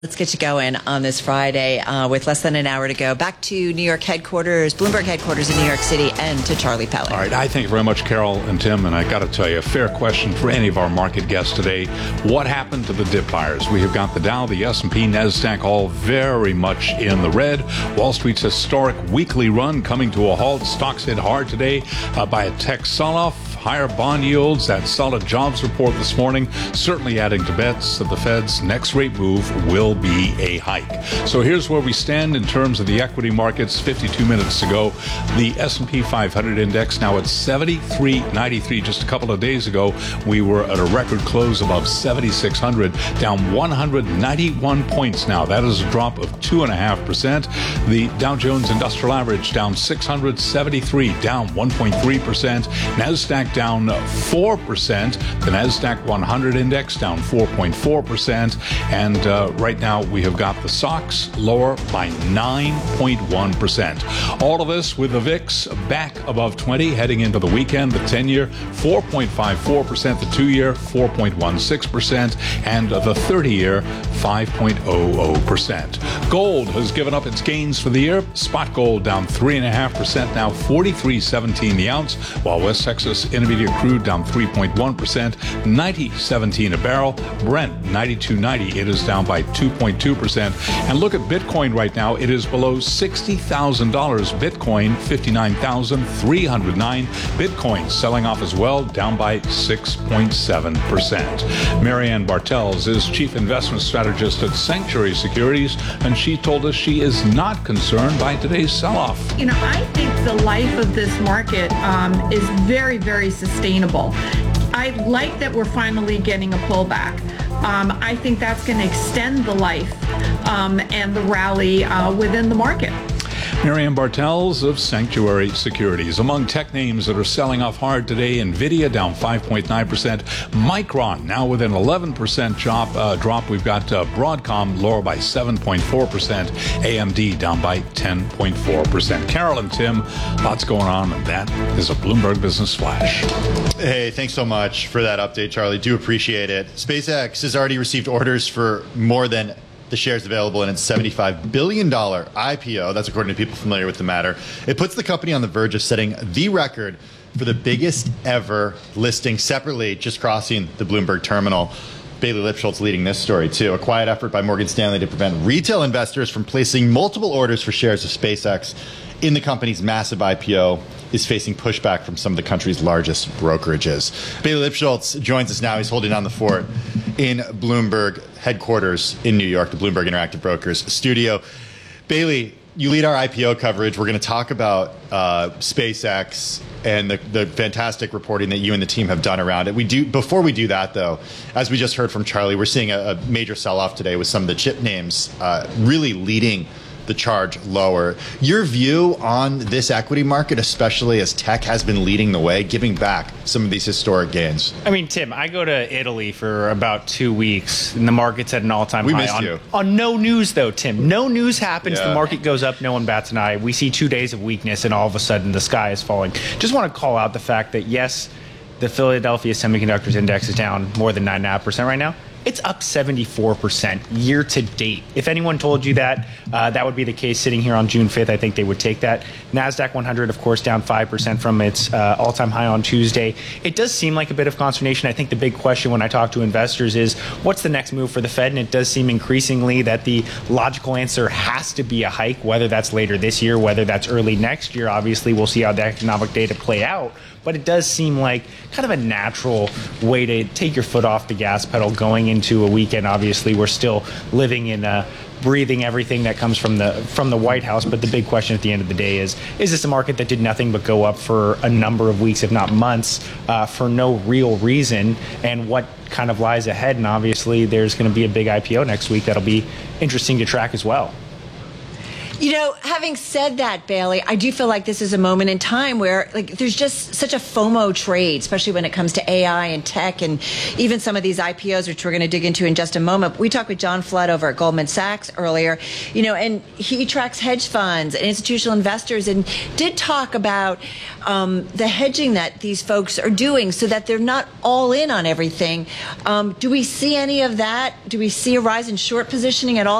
Let's get you going on this Friday with less than an hour to go. Back to New York headquarters, Bloomberg headquarters in New York City, and to Charlie Pellet. All right. I thank you very much, Carol and Tim. And I got to tell you, a fair question for any of our market guests today. What happened to the dip buyers? We have got the Dow, the S&P, NASDAQ all very much in the red. Wall Street's historic weekly run coming to a halt. Stocks hit hard today by a tech sell-off. Higher bond yields, that solid jobs report this morning, certainly adding to bets that the Fed's next rate move will be a hike. So here's where we stand in terms of the equity markets 52 minutes ago. The S&P 500 index now at 73.93. Just a couple of days ago, we were at a record close above 7,600, down 191 points now. That is a drop of 2.5%. The Dow Jones Industrial Average down 673, down 1.3%. NASDAQ down 4%. The NASDAQ 100 index down 4.4%. And right now we have got the SOX lower by 9.1%. All of this with the VIX back above 20 heading into the weekend. The 10-year 4.54%, the 2-year 4.16%, and the 30-year 5.00%. Gold has given up its gains for the year. Spot gold down 3.5%, now $43.17 the ounce, while West Texas Intermediate crude down 3.1%, $90.17 a barrel. Brent $92.90. It is down by 2.2%. And look at Bitcoin right now. It is below $60,000. Bitcoin $59,309. Bitcoin selling off as well, down by 6.7%. Marianne Bartels is Chief Investment Strategist at Sanctuary Securities, and she told us she is not concerned by today's sell-off. You know, I think the life of this market is very, very sustainable. I like that we're finally getting a pullback. I think that's going to extend the life and the rally within the market. Marianne Bartels of Sanctuary Securities. Among tech names that are selling off hard today, NVIDIA down 5.9%. Micron now with an 11% drop. We've got Broadcom lower by 7.4%. AMD down by 10.4%. Carol and Tim, lots going on, and that is a Bloomberg Business Flash. Hey, thanks so much for that update, Charlie. Do appreciate it. SpaceX has already received orders for more than the shares available in its $75 billion IPO. That's according to people familiar with the matter. It puts the company on the verge of setting the record for the biggest ever listing separately, just crossing the Bloomberg terminal. Bailey Lipschultz leading this story, too. A quiet effort by Morgan Stanley to prevent retail investors from placing multiple orders for shares of SpaceX in the company's massive IPO is facing pushback from some of the country's largest brokerages. Bailey Lipschultz joins us now. He's holding on the fort in Bloomberg headquarters in New York, the Bloomberg Interactive Brokers studio. Bailey, you lead our IPO coverage. We're going to talk about SpaceX and the fantastic reporting that you and the team have done around it. Before we do that, though, as we just heard from Charlie, we're seeing a major sell-off today with some of the chip names really leading the charge lower. Your view on this equity market, especially as tech has been leading the way, giving back some of these historic gains? I mean, Tim, I go to Italy for about 2 weeks, and the market's at an all-time high. We missed you. On no news, though, Tim. No news happens. Yeah. The market goes up. No one bats an eye. We see 2 days of weakness, and all of a sudden the sky is falling. Just want to call out the fact that, yes, the Philadelphia Semiconductors Index is down more than 9.5% right now. It's up 74% year to date. If anyone told you that, that would be the case sitting here on June 5th. I think they would take that. NASDAQ 100, of course, down 5% from its all-time high on Tuesday. It does seem like a bit of consternation. I think the big question when I talk to investors is, what's the next move for the Fed? And it does seem increasingly that the logical answer has to be a hike, whether that's later this year, whether that's early next year. Obviously, we'll see how the economic data play out. But it does seem like kind of a natural way to take your foot off the gas pedal going into a weekend. Obviously, we're still living in breathing everything that comes from the White House. But the big question at the end of the day is this a market that did nothing but go up for a number of weeks, if not months, for no real reason? And what kind of lies ahead? And obviously, there's going to be a big IPO next week that'll be interesting to track as well. You know, having said that, Bailey, I do feel like this is a moment in time where there's just such a FOMO trade, especially when it comes to AI and tech and even some of these IPOs, which we're going to dig into in just a moment. We talked with John Flood over at Goldman Sachs earlier, and he tracks hedge funds and institutional investors and did talk about the hedging that these folks are doing so that they're not all in on everything. Do we see any of that? Do we see a rise in short positioning at all?